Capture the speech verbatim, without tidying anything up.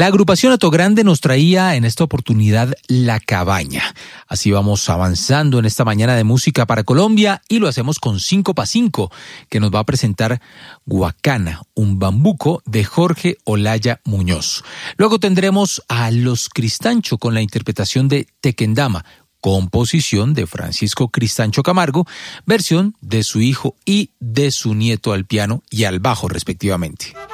La agrupación Atogrande nos traía en esta oportunidad La Cabaña. Así vamos avanzando en esta mañana de música para Colombia y lo hacemos con cinco pa cinco, que nos va a presentar Guacana, un bambuco de Jorge Olaya Muñoz. Luego tendremos a Los Cristancho con la interpretación de Tequendama, composición de Francisco Cristancho Camargo, versión de su hijo y de su nieto al piano y al bajo respectivamente.